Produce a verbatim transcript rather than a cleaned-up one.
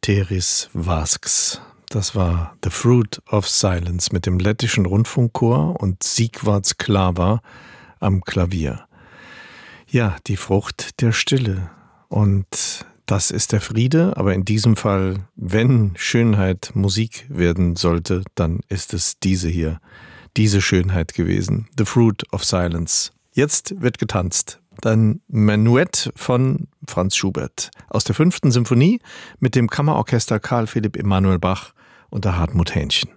Teres Vasks. Das war The Fruit of Silence mit dem lettischen Rundfunkchor und Sigvards Klava am Klavier. Ja, die Frucht der Stille. Und das ist der Friede, aber in diesem Fall, wenn Schönheit Musik werden sollte, dann ist es diese hier, diese Schönheit gewesen. The Fruit of Silence. Jetzt wird getanzt. Ein Menuett von Franz Schubert aus der fünften Symphonie mit dem Kammerorchester Karl Philipp Emanuel Bach unter Hartmut Hähnchen.